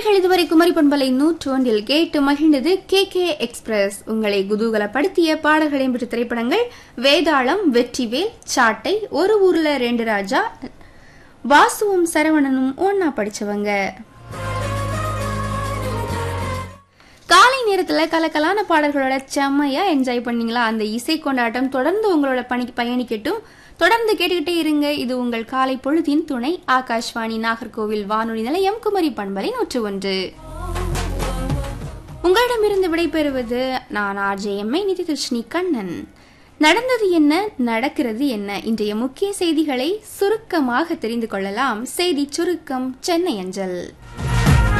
நேர்கள் இதுவரை குமரி பண்பலை 101 கேட்டு மகிழ்ந்தது கே எக்ஸ்பிரஸ். உங்களை குதூகலப்படுத்திய பாடல்களை பெற்ற திரைப்படங்கள் வேதாளம், வெற்றிவேல், சாட்டை, ஒரு ஊர்ல ரெண்டு ராஜா, வாசுவும் சரவணனும் ஒன்னா படிச்சவங்க. காலை நேரத்துல கலக்கலான பாடல்களோட செம்மையா என்ஜாய் பண்ணீங்களா? அந்த இசை கொண்டாட்டம் தொடர்ந்து உங்களோட பயணிக்கட்டும். தொடர்ந்து கேட்டுக்கிட்டே இருங்க. இது உங்கள் காலை பொழுதின் துணை ஆகாஷ்வாணி நாகர்கோவில் வானொலி நிலையம் குமரி பண்பலை 101. உங்களிடமிருந்து விடைபெறுவது நான் RJMI நிதிதர்ஷினி கண்ணன். நடந்தது என்ன, நடக்கிறது என்ன, இன்றைய முக்கிய செய்திகளை சுருக்கமாக தெரிந்து கொள்ளலாம். செய்தி சுருக்கம் சென்னை அஞ்சல்.